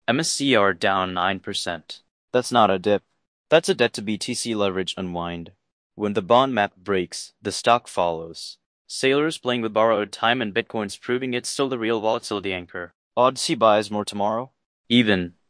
MSCR down 9%. That's not a dip. That's a debt to BTC leverage unwind. When the bond map breaks, the stock follows. Sailors playing with borrowed time and Bitcoin's proving it's still the real volatility anchor. Odd C buys more tomorrow? Even.